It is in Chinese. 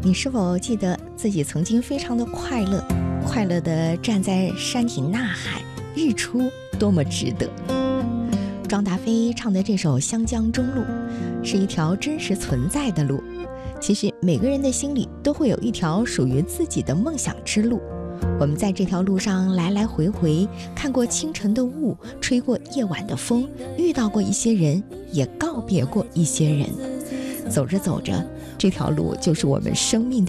你是否记得自己曾经非常的快乐，快乐地站在山顶呐喊，日出多么值得。庄达菲唱的这首《湘江中路》是一条真实存在的路。其实每个人的心里都会有一条属于自己的梦想之路，我们在这条路上来来回回，看过清晨的雾，吹过夜晚的风，遇到过一些人，也告别过一些人。走着走着，这条路就是我们生命的